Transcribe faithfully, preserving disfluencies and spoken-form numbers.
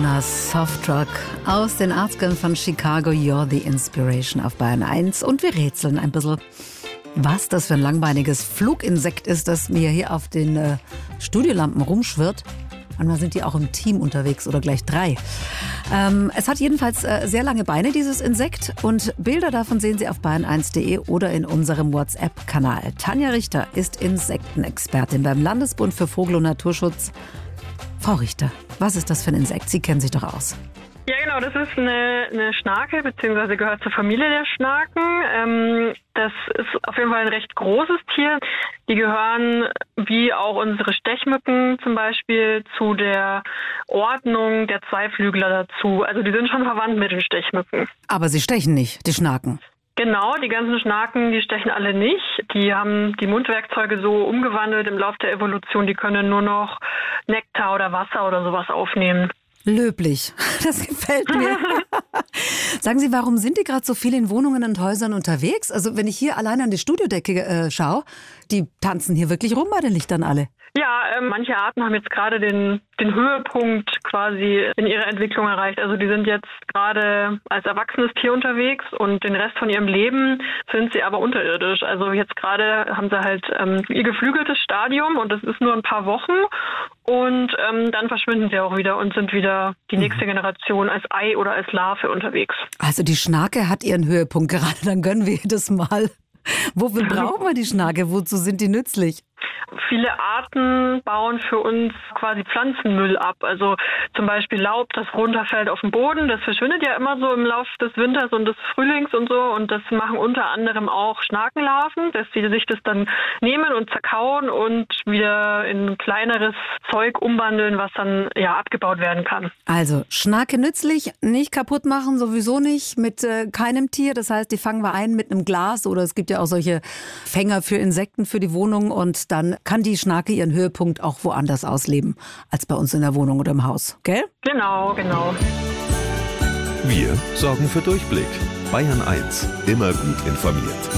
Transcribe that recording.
Nirvana, Softrock aus den achtziger von Chicago, You're the Inspiration auf Bayern eins. Und wir rätseln ein bisschen, was das für ein langbeiniges Fluginsekt ist, das mir hier auf den äh, Studiolampen rumschwirrt. Manchmal sind die auch im Team unterwegs oder gleich drei. Ähm, es hat jedenfalls äh, sehr lange Beine, dieses Insekt. Und Bilder davon sehen Sie auf bayern eins punkt de oder in unserem WhatsApp-Kanal. Tanja Richter ist Insektenexpertin beim Landesbund für Vogel- und Naturschutz. Frau Richter, was ist das für ein Insekt? Sie kennen sich doch aus. Ja, genau, das ist eine, eine Schnake, beziehungsweise gehört zur Familie der Schnaken. Ähm, das ist auf jeden Fall ein recht großes Tier. Die gehören, wie auch unsere Stechmücken zum Beispiel, zu der Ordnung der Zweiflügler dazu. Also die sind schon verwandt mit den Stechmücken. Aber sie stechen nicht, die Schnaken. Genau, die ganzen Schnaken, die stechen alle nicht. Die haben die Mundwerkzeuge so umgewandelt im Laufe der Evolution, die können nur noch Nektar oder Wasser oder sowas aufnehmen. Löblich, das gefällt mir. Sagen Sie, warum sind die gerade so viel in Wohnungen und Häusern unterwegs? Also wenn ich hier allein an die Studiodecke äh, schaue, die tanzen hier wirklich rum bei den Lichtern alle. Ja, äh, manche Arten haben jetzt gerade den, den Höhepunkt quasi in ihrer Entwicklung erreicht. Also die sind jetzt gerade als erwachsenes Tier unterwegs und den Rest von ihrem Leben sind sie aber unterirdisch. Also jetzt gerade haben sie halt ähm, ihr geflügeltes Stadium und das ist nur ein paar Wochen und ähm, dann verschwinden sie auch wieder und sind wieder die nächste Generation als Ei oder als Larve unterwegs. Also die Schnake hat ihren Höhepunkt gerade, dann gönnen wir das mal. Wofür brauchen wir die Schnake? Wozu sind die nützlich? Viele Arten bauen für uns quasi Pflanzenmüll ab. Also zum Beispiel Laub, das runterfällt auf den Boden. Das verschwindet ja immer so im Laufe des Winters und des Frühlings und so. Und das machen unter anderem auch Schnakenlarven, dass sie sich das dann nehmen und zerkauen und wieder in kleineres Zeug umwandeln, was dann ja abgebaut werden kann. Also Schnake nützlich, nicht kaputt machen, sowieso nicht, mit äh, keinem Tier. Das heißt, die fangen wir ein mit einem Glas oder es gibt ja auch solche Fänger für Insekten für die Wohnung und dann kann die Schnake ihren Höhepunkt auch woanders ausleben, als bei uns in der Wohnung oder im Haus, gell? Genau, genau. Wir sorgen für Durchblick. Bayern eins, immer gut informiert.